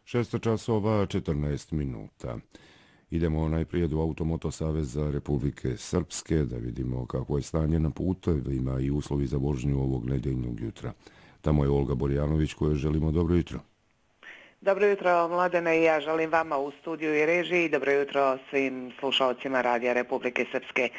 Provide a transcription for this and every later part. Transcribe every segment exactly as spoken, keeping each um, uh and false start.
šest časova četrnaest minuta. Idemo najprije do Automoto Saveza Republike Srpske da vidimo kako je stanje na putevima i uslovi za vožnju ovog nedeljnog jutra. Tamo je Olga Borjanović kojoj želimo dobro jutro. Dobro jutro, Mladene, i ja želim vama u studiju i režiji i dobro jutro svim slušalcima Radija Republike Srpske.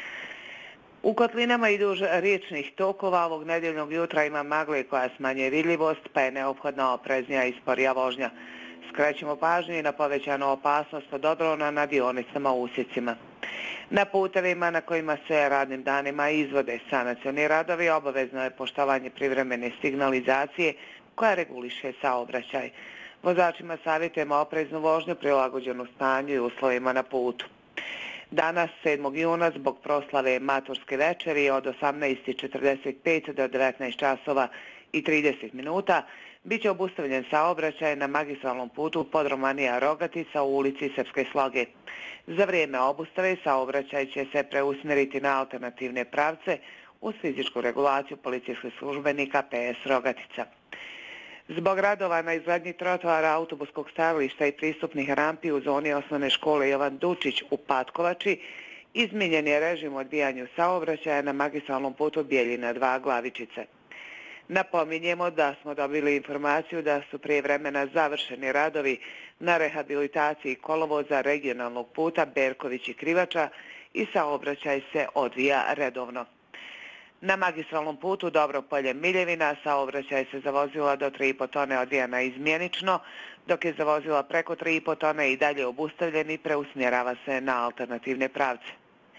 U kotlinama i duž riječnih tokova ovog nedeljnog jutra ima magle koja smanjuje vidljivost, pa je neophodna opreznija i sporija vožnja. Skrećemo pažnju i na povećanu opasnost od odrona na dionicama u usjecima. Na putevima na kojima se radnim danima izvode sanacioni radovi obavezno je poštovanje privremene signalizacije koja reguliše saobraćaj. Vozačima savjetujemo opreznu vožnju prilagođenu stanju i uslovima na putu. Danas, sedmog juna, zbog proslave maturske večeri od osamnaest četrdeset pet do devetnaest časova i trideset minuta, bit će obustavljen saobraćaj na magistralnom putu Podromanija Rogatica u ulici Srpske Sloge. Za vrijeme obustave saobraćaj će se preusmjeriti na alternativne pravce uz fizičku regulaciju policijskih službenika P S Rogatica. Zbog radova na izgradnji trotoara, autobuskog stajališta i pristupnih rampi u zoni osnovne škole Jovan Dučić u Patkovači, izmijenjen je režim odvijanja saobraćaja na magistralnom putu Bijeljina dva Glavičice. Napominjemo da smo dobili informaciju da su prije vremena završeni radovi na rehabilitaciji kolovoza regionalnog puta Berković i Krivača i saobraćaj se odvija redovno. Na magistralnom putu Dobropolje Miljevina saobraćaj se za vozila do tri i po tone odvija naizmjenično, dok je za vozila preko tri i po tone i dalje obustavljen i preusmjerava se na alternativne pravce.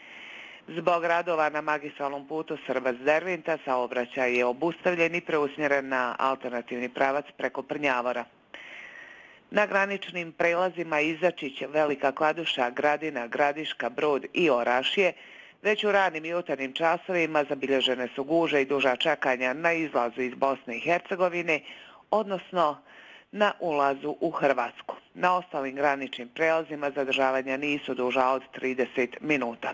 Zbog radova na magistralnom putu Srbac-Dervinta saobraćaj je obustavljen i preusmjeren na alternativni pravac preko Prnjavora. Na graničnim prelazima Izačić, Velika Kladuša, Gradina, Gradiška, Brod i Orašje već u ranim jutarnjim časovima zabilježene su gužve i duža čekanja na izlazu iz Bosne i Hercegovine, odnosno na ulazu u Hrvatsku. Na ostalim graničnim prelazima zadržavanja nisu duža od trideset minuta.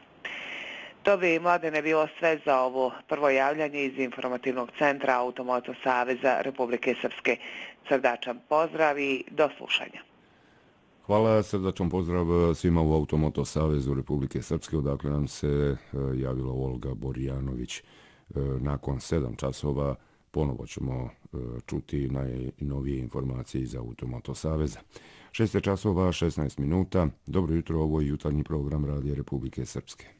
To bi, Mladene, bilo sve za ovo prvo javljanje iz informativnog centra Automoto Saveza Republike Srpske. Srdačan pozdrav i do slušanja. Hvala, srdačan pozdrav svima u Automoto Savezu Republike Srpske, odakle nam se javila Olga Borjanović. Nakon sedam časova ponovo ćemo čuti najnovije informacije iz Automoto Saveza. šest časova šesnaest minuta. Dobro jutro, ovo je jutarnji program Radija Republike Srpske.